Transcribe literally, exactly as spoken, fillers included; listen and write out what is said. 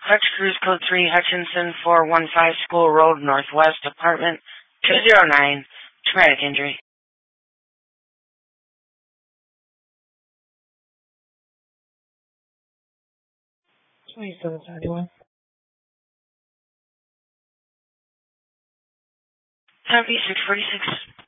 Hutch Cruise Code three, Hutchinson, four one five School Road, Northwest, Apartment two oh nine. Traumatic injury. twenty-seven seventy-one. Copy, six forty-six.